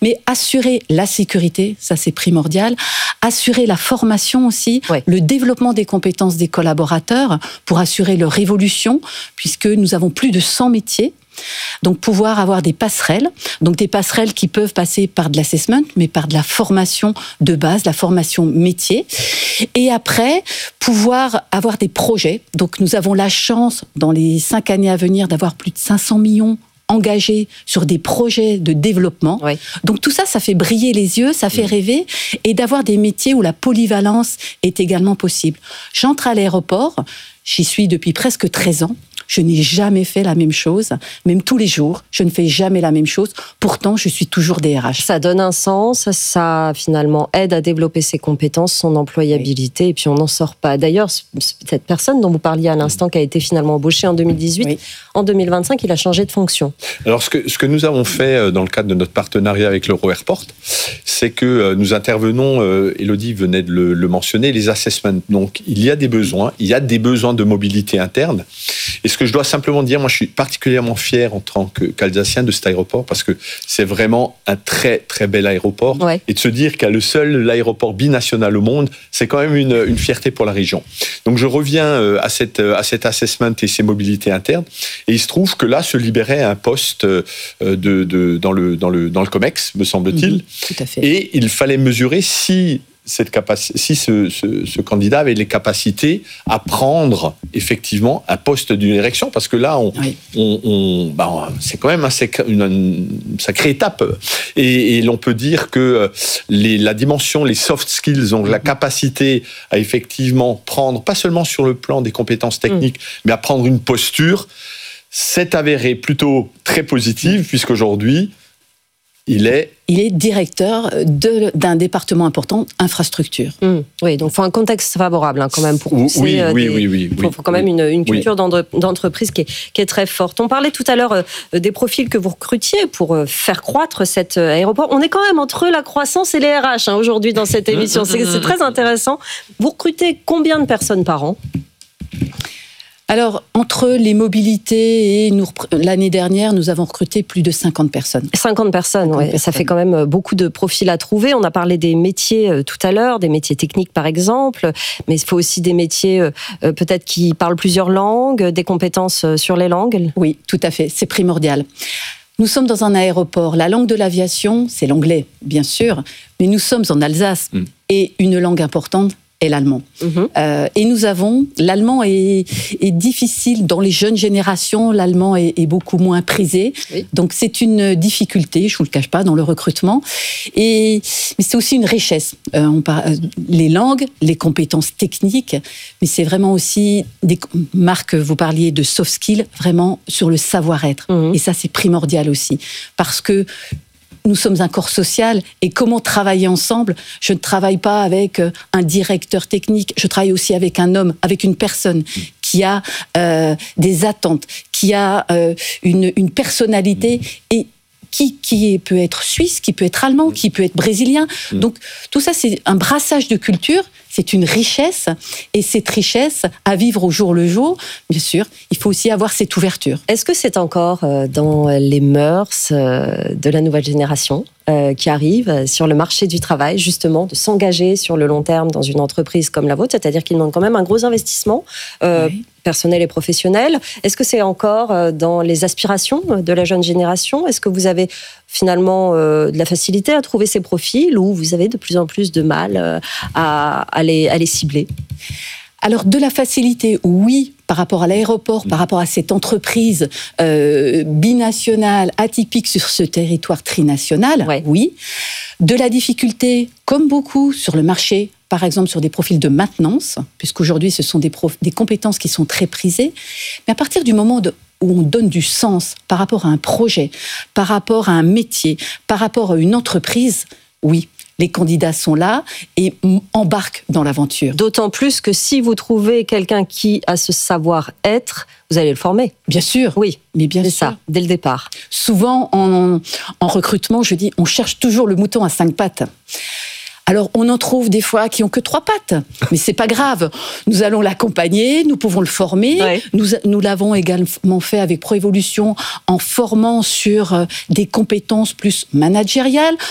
Mais assurer la sécurité, ça c'est primordial. Assurer la formation aussi, le développement des compétences des collaborateurs pour assurer leur évolution, puisque nous avons plus de 100 métiers. Donc pouvoir avoir des passerelles, donc des passerelles qui peuvent passer par de l'assessment, mais par de la formation de base, la formation métier. Et après, pouvoir avoir des projets. Donc nous avons la chance, dans les 5 années à venir, d'avoir plus de 500 millions engagés sur des projets de développement. Oui. Donc tout ça, ça fait briller les yeux, ça fait rêver, et d'avoir des métiers où la polyvalence est également possible. J'entre à l'aéroport, j'y suis depuis presque 13 ans. Je n'ai jamais fait la même chose, même tous les jours, je ne fais jamais la même chose. Pourtant, je suis toujours DRH. Ça donne un sens, ça finalement aide à développer ses compétences, son employabilité, et puis on n'en sort pas. D'ailleurs, cette personne dont vous parliez à l'instant, qui a été finalement embauchée en 2018, en 2025, il a changé de fonction. Alors, ce que nous avons fait dans le cadre de notre partenariat avec l'Euro-Airport, c'est que nous intervenons, Élodie venait de le mentionner, les assessments. Donc, il y a des besoins de mobilité interne. Et ce que je dois simplement dire, moi je suis particulièrement fier en tant qu'Alsacien de cet aéroport, parce que c'est vraiment un très très bel aéroport. Ouais. Et de se dire qu'il y a l'aéroport binational au monde, c'est quand même une fierté pour la région. Donc je reviens à cet assessment et ces mobilités internes. Et il se trouve que là se libérait un poste dans le COMEX, me semble-t-il. Tout à fait. Et il fallait mesurer si ce candidat avait les capacités à prendre effectivement un poste de direction, parce que là, c'est quand même une sacrée étape. Et l'on peut dire que la dimension, les soft skills, donc la capacité à effectivement prendre, pas seulement sur le plan des compétences techniques, mais à prendre une posture, s'est avéré plutôt très positive, puisqu'aujourd'hui, il est directeur d'un département important, infrastructure. Oui, donc il faut un contexte favorable quand même pour pousser. Il faut quand même une culture d'entreprise qui est très forte. On parlait tout à l'heure des profils que vous recrutiez pour faire croître cet aéroport. On est quand même entre la croissance et les RH aujourd'hui dans cette émission. C'est très intéressant. Vous recrutez combien de personnes par an ? Alors, entre les mobilités et l'année dernière, nous avons recruté plus de 50 personnes. 50 personnes, oui. Ça fait quand même beaucoup de profils à trouver. On a parlé des métiers tout à l'heure, des métiers techniques par exemple, mais il faut aussi des métiers peut-être qui parlent plusieurs langues, des compétences sur les langues. Oui, tout à fait, c'est primordial. Nous sommes dans un aéroport. La langue de l'aviation, c'est l'anglais, bien sûr, mais nous sommes en Alsace et une langue importante, est l'allemand. Et nous avons, l'allemand est difficile dans les jeunes générations, l'allemand est beaucoup moins prisé. Oui. Donc c'est une difficulté, je ne vous le cache pas, dans le recrutement. Mais c'est aussi une richesse. Les langues, les compétences techniques, mais c'est vraiment aussi Marc, vous parliez de soft skills, vraiment sur le savoir-être. Et ça, c'est primordial aussi. Parce que nous sommes un corps social et comment travailler ensemble. Je ne travaille pas avec un directeur technique, je travaille aussi avec un homme, avec une personne qui a des attentes, qui a une personnalité et qui peut être suisse, qui peut être allemand, qui peut être brésilien. Donc tout ça, c'est un brassage de culture, c'est une richesse, et cette richesse, à vivre au jour le jour, bien sûr, il faut aussi avoir cette ouverture. Est-ce que c'est encore dans les mœurs de la nouvelle génération qui arrive sur le marché du travail, justement, de s'engager sur le long terme dans une entreprise comme la vôtre, c'est-à-dire qu'il demande quand même un gros investissement personnel et professionnel. Est-ce que c'est encore dans les aspirations de la jeune génération ? Est-ce que vous avez finalement de la facilité à trouver ces profils, ou vous avez de plus en plus de mal à les cibler ? Alors, de la facilité, oui, par rapport à l'aéroport, par rapport à cette entreprise binationale, atypique sur ce territoire trinational, oui. De la difficulté, comme beaucoup, sur le marché, par exemple sur des profils de maintenance, puisqu'aujourd'hui, ce sont des compétences qui sont très prisées. Mais à partir du moment où on donne du sens par rapport à un projet, par rapport à un métier, par rapport à une entreprise, oui, les candidats sont là et embarquent dans l'aventure. D'autant plus que si vous trouvez quelqu'un qui a ce savoir-être, vous allez le former. Bien sûr. Oui, mais bien sûr. C'est ça, dès le départ. Souvent, en recrutement, je dis, on cherche toujours le mouton à 5 pattes. Alors, on en trouve des fois qui ont que 3 pattes, mais c'est pas grave. Nous allons l'accompagner, nous pouvons le former. Ouais. Nous l'avons également fait avec Proévolution en formant sur des compétences plus managériales,